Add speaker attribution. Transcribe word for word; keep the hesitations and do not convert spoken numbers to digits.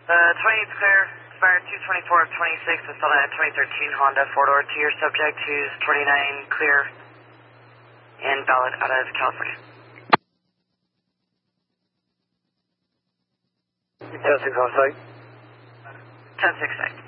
Speaker 1: Uh, twenty-eight's clear. Expired two twenty-four of twenty-six. It's on a twenty thirteen Honda four-door to your subject who's twenty-nine clear and valid out of California.
Speaker 2: ten six on site.
Speaker 1: ten six site.